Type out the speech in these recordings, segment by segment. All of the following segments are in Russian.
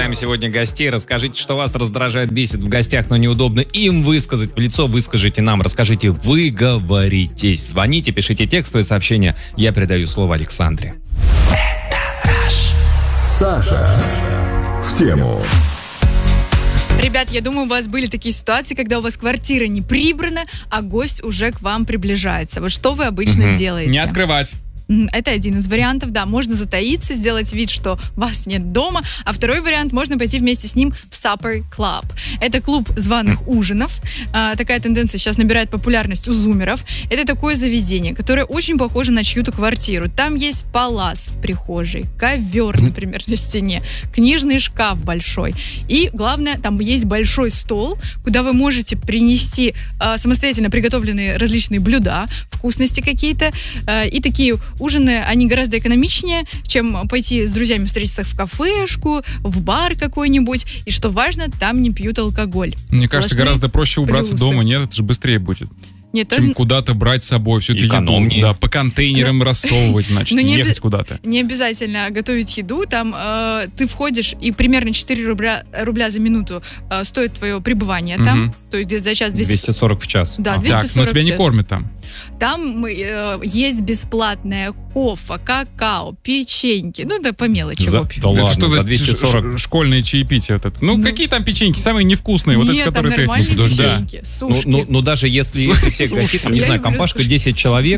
раздражаем сегодня гостей. Расскажите, что вас раздражает, бесит в гостях, но неудобно им высказать в лицо. Выскажите нам, расскажите, выговоритесь. Звоните, пишите текстовые сообщения. Я передаю слово Александре. Саша в тему. Ребят, я думаю, у вас были такие ситуации, когда у вас квартира не прибрана, а гость уже к вам приближается. Вот что вы обычно делаете? Не открывать. Это один из вариантов, да. Можно затаиться, сделать вид, что вас нет дома. А второй вариант, можно пойти вместе с ним в Supper Club. Это клуб званых ужинов. Такая тенденция сейчас набирает популярность у зумеров. Это такое заведение, которое очень похоже на чью-то квартиру. Там есть палас в прихожей, ковер, например, на стене, книжный шкаф большой. И, главное, там есть большой стол, куда вы можете принести самостоятельно приготовленные различные блюда, вкусности какие-то. И такие ужины, они гораздо экономичнее, чем пойти с друзьями встретиться в кафешку, в бар какой-нибудь. И что важно, там не пьют алкоголь. Мне кажется, гораздо проще убраться дома, нет? Это же быстрее будет. Нет, чем куда-то брать с собой всю эту еду. Да, по контейнерам рассовывать, значит, ехать куда-то. Не обязательно готовить еду. Там ты входишь, и примерно 4 рубля за минуту стоит твое пребывание там. То есть за час 240 в час. Да, 240 так, но тебя не кормят там. Там есть бесплатное кофе, какао, печеньки. Ну, да, по мелочи, в общем. Да ладно, что за 240? Школьные чаепития? Вот это? Ну, какие там печеньки? Самые невкусные. Вот эти, которые там нормальные печеньки, сушки. Ну, даже если всех гостей, там, не знаю, компашка 10 человек,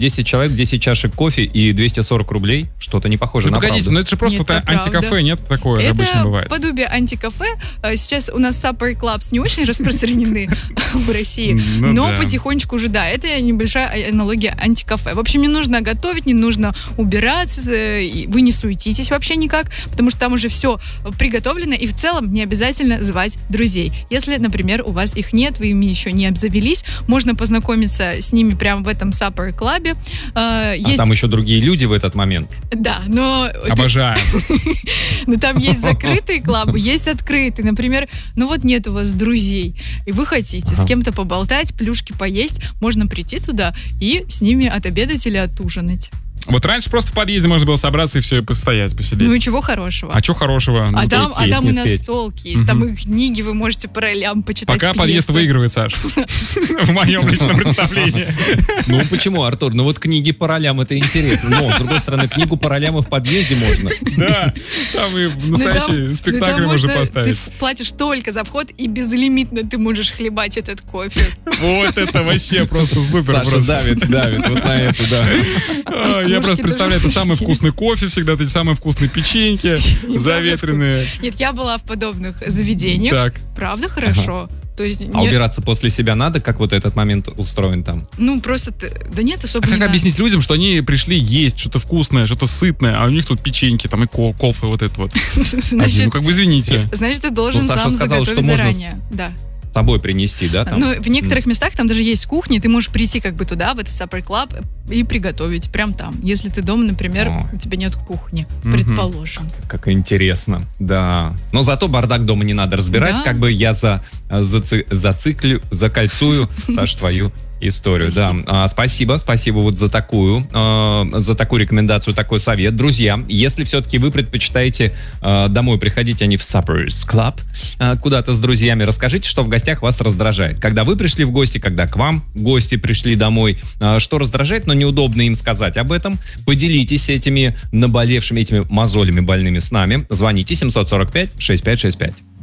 10 чашек кофе и 240 рублей, что-то не похоже на правду. Погодите, но это же просто антикафе, нет? Такое обычно бывает. Это подобие антикафе. Сейчас у нас Supper Clubs не очень распространены в России, но потихонечку уже, да, это небольшая аналогия антикафе. В общем, не нужно готовить, не нужно убираться, вы не суетитесь вообще никак, потому что там уже все приготовлено, и в целом не обязательно звать друзей. Если, например, у вас их нет, вы ими еще не обзавелись, можно познакомиться с ними прямо в этом Supper Club. А там еще другие люди в этот момент? Да, но... Обожаю. Но там есть закрытые клубы, есть открытые. Например, ну вот нет у вас друзей, и вы хотите с кем-то поболтать, плюшки поесть, можно прийти туда и с ними отобедать или отужинать. Вот раньше просто в подъезде можно было собраться и все, и постоять, посидеть. Ну и чего хорошего? А что хорошего? А там и настолки есть, там и книги вы можете по ролям почитать. Пока подъезд выигрывает, Саш. В моем личном представлении. Ну почему, Артур? Ну вот книги по ролям, это интересно. Но, с другой стороны, книгу по ролям и в подъезде можно. Да, там и настоящий спектакль можно поставить. Ты платишь только за вход, и безлимитно ты можешь хлебать этот кофе. Вот это вообще просто супер. Саша давит вот на это, да. Я просто представляю, это самый вкусный кофе, всегда эти самые вкусные печеньки, заветренные. Нет, я была в подобных заведениях. Так. Правда, хорошо. То есть убираться после себя надо, как вот этот момент устроен там? Ну, просто... Да нет, особо не как надо. объяснить людям, что они пришли есть что-то вкусное, что-то сытное, а у них тут печеньки, там и кофе вот это вот. Значит, ну, как бы извините. Значит, ты должен сам заготовить заранее. Да. С собой принести, да? Там? Ну, в некоторых местах там даже есть кухня, и ты можешь прийти как бы туда, в этот Supper Club, и приготовить прям там. Если ты дома, например, у тебя нет кухни, предположим. Как интересно, да. Но зато бардак дома не надо разбирать, как бы я закольцую, Саш, твою историю. Да. Спасибо вот за такую рекомендацию, такой совет. Друзья, если все-таки вы предпочитаете домой приходить, а не в Supper Club, куда-то с друзьями, расскажите, что в гостях вас раздражает. Когда вы пришли в гости, когда к вам гости пришли домой, что раздражает, но неудобно им сказать об этом. Поделитесь этими наболевшими, этими мозолями больными с нами. Звоните 745-6565.